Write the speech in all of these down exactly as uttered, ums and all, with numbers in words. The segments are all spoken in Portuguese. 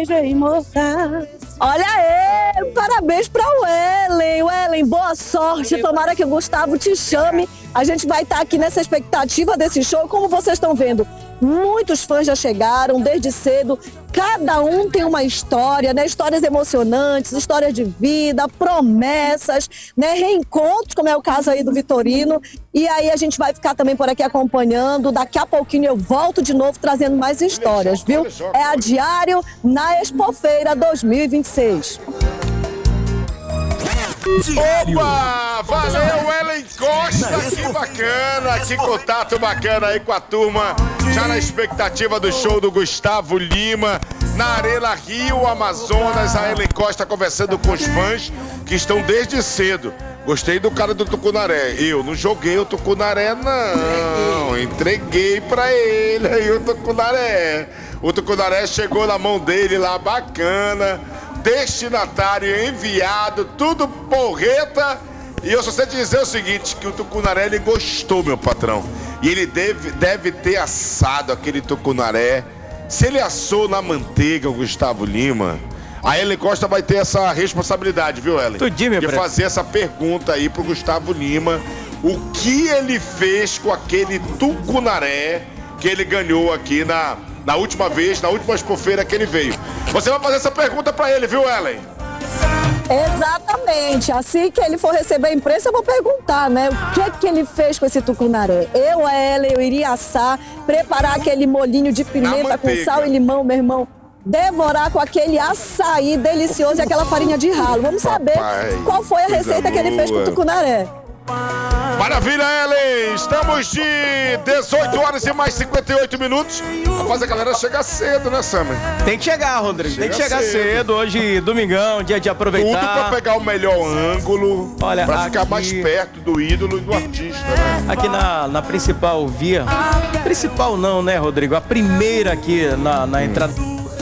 beijo, hein, moça? Olha aí, parabéns para o Ellen. O Ellen, boa sorte. Tomara que o Gustavo te chame. A gente vai estar aqui nessa expectativa desse show. Como vocês estão vendo, muitos fãs já chegaram desde cedo. Cada um tem uma história, né? Histórias emocionantes, histórias de vida, promessas, né? Reencontros, como é o caso aí do Vitorino. E aí a gente vai ficar também por aqui acompanhando. Daqui a pouquinho eu volto de novo trazendo mais histórias, viu? É a Diário na Expofeira dois mil e vinte e seis. Opa! Valeu, Ellen Costa! Que bacana! Que contato bacana aí com a turma. Já na expectativa do show do Gustavo Lima na Arena Rio Amazonas. A Ellen Costa conversando com os fãs que estão desde cedo. Gostei do cara do Tucunaré. Eu não joguei o Tucunaré, não. Entreguei pra ele aí o Tucunaré. O Tucunaré chegou na mão dele lá, bacana. Destinatário enviado, tudo porreta. E eu só sei te dizer o seguinte, que o Tucunaré, ele gostou, meu patrão. E ele deve, deve ter assado aquele Tucunaré. Se ele assou na manteiga o Gustavo Lima, a Ellen Costa vai ter essa responsabilidade, viu, Ellen? Tudinho, de meu fazer essa pergunta aí pro Gustavo Lima. O que ele fez com aquele Tucunaré que ele ganhou aqui na... Na última vez, na última expofeira que ele veio. Você vai fazer essa pergunta pra ele, viu, Ellen? Exatamente. Assim que ele for receber a imprensa, eu vou perguntar, né? O que é que ele fez com esse tucunaré? Eu, a Ellen, eu iria assar, preparar aquele molhinho de pimenta com sal e limão, meu irmão. Devorar com aquele açaí delicioso e aquela farinha de ralo. Vamos saber Papai, qual foi a receita que ele fez com o tucunaré. Maravilha, Ellen! Estamos de dezoito horas e mais cinquenta e oito minutos. Rapaz, a galera chega cedo, né, Sammy? Tem que chegar, Rodrigo. Chega Tem que chegar cedo. cedo. Hoje, domingão, dia de aproveitar. Tudo pra pegar o melhor ângulo. Olha, pra ficar aqui... mais perto do ídolo e do artista, né? Aqui na, na principal via. Principal não, né, Rodrigo? A primeira aqui na, na entrada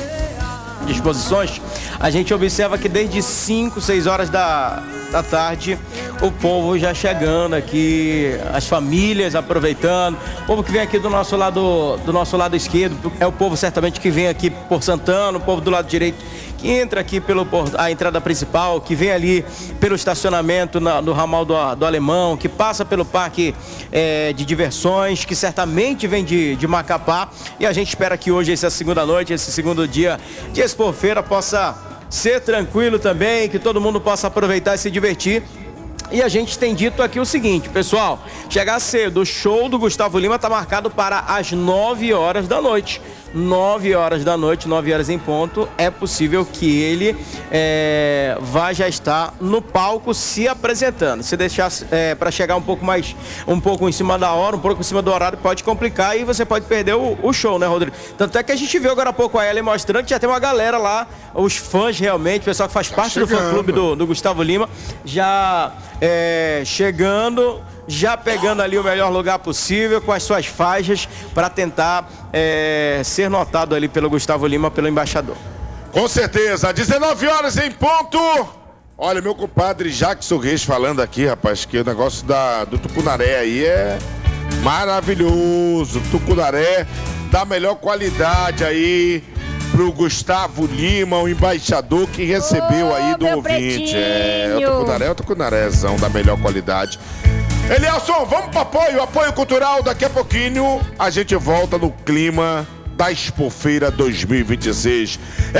de exposições. A gente observa que desde cinco, seis horas da, da tarde, o povo já chegando aqui, as famílias aproveitando, o povo que vem aqui do nosso lado, do nosso lado esquerdo, é o povo certamente que vem aqui por Santana, o povo do lado direito que entra aqui pelo a entrada principal, que vem ali pelo estacionamento na, no ramal do, do Alemão, que passa pelo parque é, de diversões, que certamente vem de, de Macapá, e a gente espera que hoje, essa segunda noite, esse segundo dia de Expofeira, possa ser tranquilo também, que todo mundo possa aproveitar e se divertir. E a gente tem dito aqui o seguinte, pessoal, chegar cedo, o show do Gustavo Lima está marcado para as nove horas da noite. nove horas da noite, nove horas em ponto, é possível que ele é, vá já estar no palco se apresentando. Se deixar é, para chegar um pouco mais, um pouco em cima da hora, um pouco em cima do horário, pode complicar e você pode perder o, o show, né, Rodrigo? Tanto é que a gente viu agora há pouco a Ellen mostrando que já tem uma galera lá, os fãs realmente, o pessoal que faz tá parte chegando. do fã-clube do, do Gustavo Lima, já é, chegando... já pegando ali o melhor lugar possível com as suas faixas para tentar é, ser notado ali pelo Gustavo Lima, pelo embaixador. Com certeza, dezenove horas em ponto. Olha, meu compadre Jackson Reis falando aqui, rapaz, que o negócio da, do Tucunaré aí é maravilhoso. Tucunaré da melhor qualidade aí pro Gustavo Lima, o embaixador que recebeu oh, aí do ouvinte. Pretinho. É, o Tucunaré é o Tucunarézão da melhor qualidade. Elielson, vamos para apoio, apoio cultural. Daqui a pouquinho a gente volta no clima da Expofeira dois mil e vinte e seis.